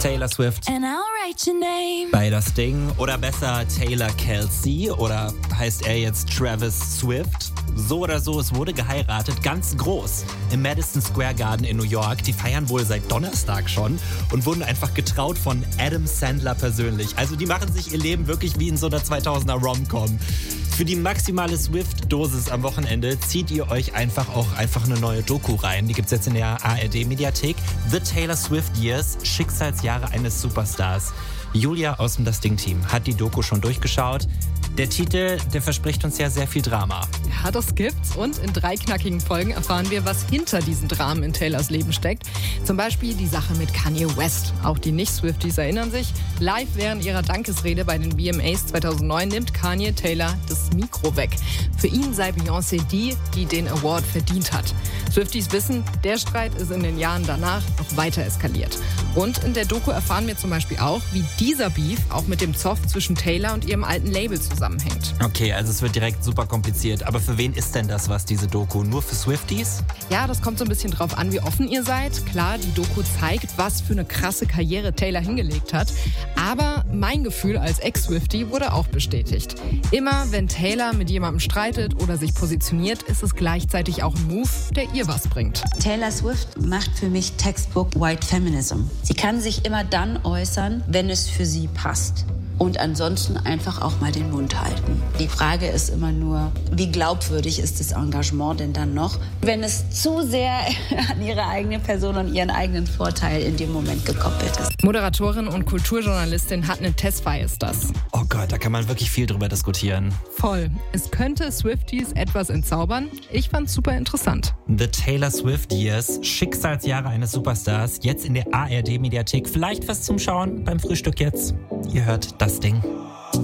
Taylor Swift And I'll write your name. bei Das Ding oder besser Taylor Kelsey oder heißt er jetzt Travis Swift? So oder so, es wurde geheiratet, ganz groß, im Madison Square Garden in New York. Die feiern wohl seit Donnerstag schon und wurden einfach getraut von Adam Sandler persönlich. Also die machen sich ihr Leben wirklich wie in so einer 2000er Rom-Com. Für die maximale Swift-Dosis am Wochenende zieht ihr euch einfach eine neue Doku rein. Die gibt's jetzt in der ARD-Mediathek. The Taylor Swift Years, Schicksalsjahre eines Superstars. Julia aus dem Das Ding-Team hat die Doku schon durchgeschaut. Der Titel, der verspricht uns ja sehr viel Drama. Ja, das gibt's. Und in 3 knackigen Folgen erfahren wir, was hinter diesen Dramen in Taylors Leben steckt. Zum Beispiel die Sache mit Kanye West. Auch die Nicht-Swifties erinnern sich. Live während ihrer Dankesrede bei den VMAs 2009 nimmt Kanye Taylor das Mikro weg. Für ihn sei Beyoncé die den Award verdient hat. Swifties wissen, der Streit ist in den Jahren danach noch weiter eskaliert. Und in der Doku erfahren wir zum Beispiel auch, wie dieser Beef auch mit dem Zoff zwischen Taylor und ihrem alten Label zusammenhängt. Okay, also es wird direkt super kompliziert. Aber für wen ist denn das was, diese Doku? Nur für Swifties? Ja, das kommt so ein bisschen drauf an, wie offen ihr seid. Klar, die Doku zeigt, was für eine krasse Karriere Taylor hingelegt hat. Aber mein Gefühl als Ex-Swiftie wurde auch bestätigt. Immer, wenn Taylor mit jemandem streitet oder sich positioniert, ist es gleichzeitig auch ein Move, der ihr was bringt. Taylor Swift macht für mich Textbook White Feminism. Sie kann sich immer dann äußern, wenn es für sie passt. Und ansonsten einfach auch mal den Mund halten. Die Frage ist immer nur, wie glaubwürdig ist das Engagement denn dann noch, wenn es zu sehr an ihre eigene Person und ihren eigenen Vorteil in dem Moment gekoppelt ist. Moderatorin und Kulturjournalistin Hatne Tesfaye ist das. Oh Gott, da kann man wirklich viel drüber diskutieren. Voll. Es könnte Swifties etwas entzaubern. Ich fand's super interessant. The Taylor Swift Years, Schicksalsjahre eines Superstars, jetzt in der ARD-Mediathek. Vielleicht was zum Schauen beim Frühstück jetzt. Ihr hört Das Ding.